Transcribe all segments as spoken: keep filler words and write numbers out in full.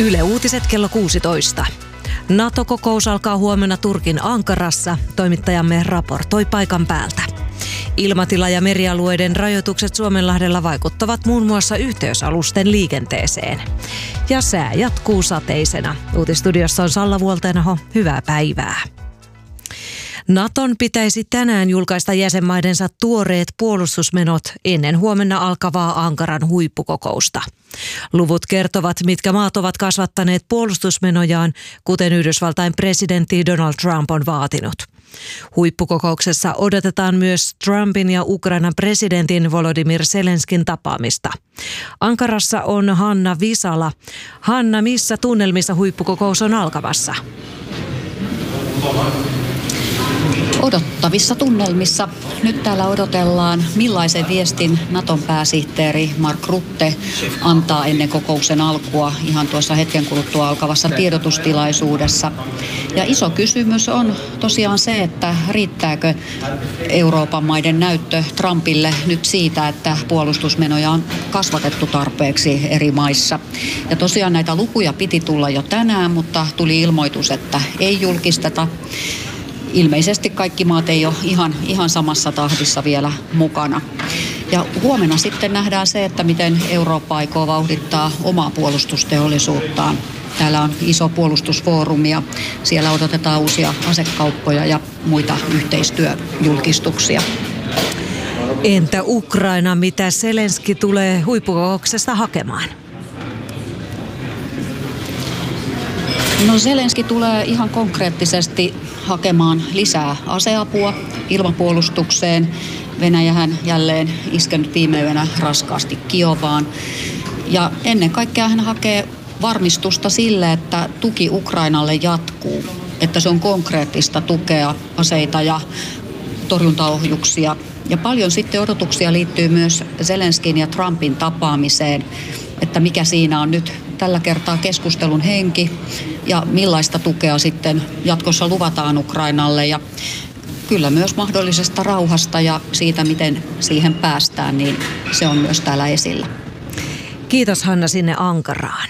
Yle Uutiset kello kuusitoista. NATO-kokous alkaa huomenna Turkin Ankarassa. Toimittajamme raportoi paikan päältä. Ilmatila- ja merialueiden rajoitukset Suomenlahdella vaikuttavat muun muassa yhteysalusten liikenteeseen. Ja sää jatkuu sateisena. Uutistudiossa on Salla Vuoltenaho. Hyvää päivää. Naton pitäisi tänään julkaista jäsenmaidensa tuoreet puolustusmenot ennen huomenna alkavaa Ankaran huippukokousta. Luvut kertovat, mitkä maat ovat kasvattaneet puolustusmenojaan, kuten Yhdysvaltain presidentti Donald Trump on vaatinut. Huippukokouksessa odotetaan myös Trumpin ja Ukrainan presidentin Volodymyr Zelenskin tapaamista. Ankarassa on Hanna Visala. Hanna, missä tunnelmissa huippukokous on alkamassa? Odottavissa tunnelmissa. Nyt täällä odotellaan, millaisen viestin Naton pääsihteeri Mark Rutte antaa ennen kokouksen alkua ihan tuossa hetken kuluttua alkavassa tiedotustilaisuudessa. Ja iso kysymys on tosiaan se, että riittääkö Euroopan maiden näyttö Trumpille nyt siitä, että puolustusmenoja on kasvatettu tarpeeksi eri maissa. Ja tosiaan näitä lukuja piti tulla jo tänään, mutta tuli ilmoitus, että ei julkisteta. Ilmeisesti kaikki maat ei ole ihan, ihan samassa tahdissa vielä mukana. Ja huomenna sitten nähdään se, että miten Eurooppa aikoo vauhdittaa omaa puolustusteollisuuttaan. Täällä on iso puolustusfoorumi ja siellä odotetaan uusia asekauppoja ja muita yhteistyöjulkistuksia. Entä Ukraina, mitä Zelenski tulee huippukokouksesta hakemaan? No Zelenski tulee ihan konkreettisesti hakemaan lisää aseapua ilmapuolustukseen. Venäjähän jälleen iskenyt viime yönä raskaasti Kiovaan. Ja ennen kaikkea hän hakee varmistusta sille, että tuki Ukrainalle jatkuu. Että se on konkreettista tukea, aseita ja torjuntaohjuksia. Ja paljon sitten odotuksia liittyy myös Zelenskin ja Trumpin tapaamiseen, että mikä siinä on nyt tällä kertaa keskustelun henki ja millaista tukea sitten jatkossa luvataan Ukrainalle ja kyllä myös mahdollisesta rauhasta ja siitä, miten siihen päästään, niin se on myös täällä esillä. Kiitos Hanna sinne Ankaraan.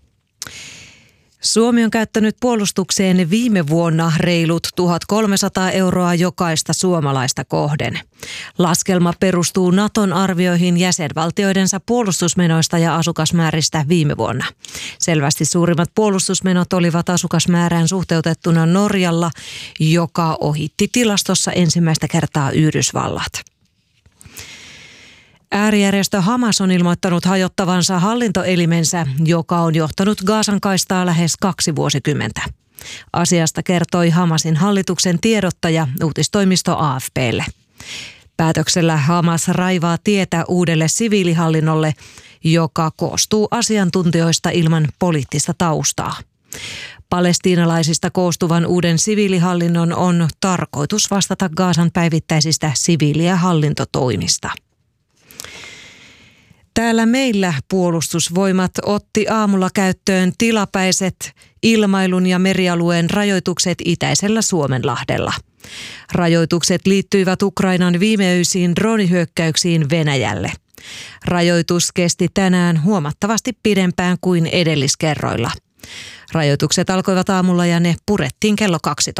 Suomi on käyttänyt puolustukseen viime vuonna reilut tuhatkolmesataa euroa jokaista suomalaista kohden. Laskelma perustuu Naton arvioihin jäsenvaltioidensa puolustusmenoista ja asukasmääristä viime vuonna. Selvästi suurimmat puolustusmenot olivat asukasmäärään suhteutettuna Norjalla, joka ohitti tilastossa ensimmäistä kertaa Yhdysvallat. Äärijärjestö Hamas on ilmoittanut hajottavansa hallintoelimensä, joka on johtanut Gazan kaistaa lähes kaksi vuosikymmentä. Asiasta kertoi Hamasin hallituksen tiedottaja uutistoimisto A F P:lle. Päätöksellä Hamas raivaa tietä uudelle siviilihallinnolle, joka koostuu asiantuntijoista ilman poliittista taustaa. Palestiinalaisista koostuvan uuden siviilihallinnon on tarkoitus vastata Gazan päivittäisistä siviili- ja hallintotoimista. Täällä meillä Puolustusvoimat otti aamulla käyttöön tilapäiset ilmailun ja merialueen rajoitukset itäisellä Suomenlahdella. Rajoitukset liittyivät Ukrainan viimeöisiin droonihyökkäyksiin Venäjälle. Rajoitus kesti tänään huomattavasti pidempään kuin edelliskerroilla. Rajoitukset alkoivat aamulla ja ne purettiin kello kaksitoista.